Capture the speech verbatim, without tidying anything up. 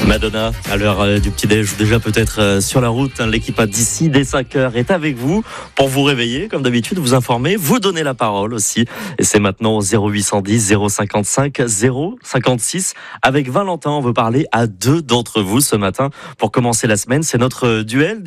Madonna, à l'heure euh, du petit-déj, déjà peut-être euh, sur la route, hein, l'équipe d'ici dès cinq heures est avec vous pour vous réveiller, comme d'habitude, vous informer, vous donner la parole aussi. Et c'est maintenant au zéro huit cent dix zéro cinquante-cinq zéro cinquante-six. Avec Valentin, on veut parler à deux d'entre vous ce matin pour commencer la semaine. C'est notre duel.